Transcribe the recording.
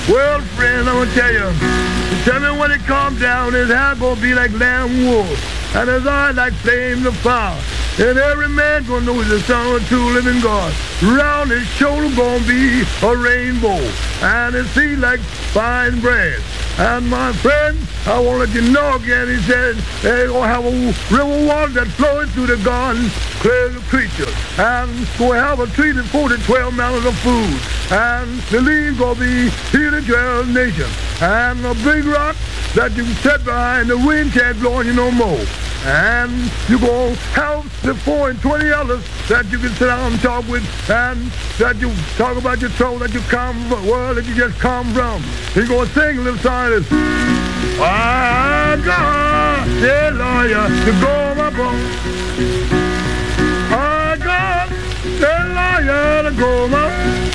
Well, friend, I'm gonna tell you. Tell me when it calms down, his hair gonna be like lamb wool, and his eyes like flames of fire. And every man gonna know he's the son of a true living God. Round his shoulder gonna be a rainbow, and his feet like fine bread. And my friend, I want to let you know again, he said, they're going to have a river of water that flows through the garden, clears the creature. And going to have a tree that forty 12 mountains of food. And the leaves going to be healing to our nation. And a big rock that you can sit behind, the wind can't blow on you no more. And you're going to have the 4 and 20 others that you can sit down and talk with, and that you talk about your trouble that you come from, world that you just come from. You're going to sing a little song that's, I got the lawyer to go my bone. I got the lawyer to go my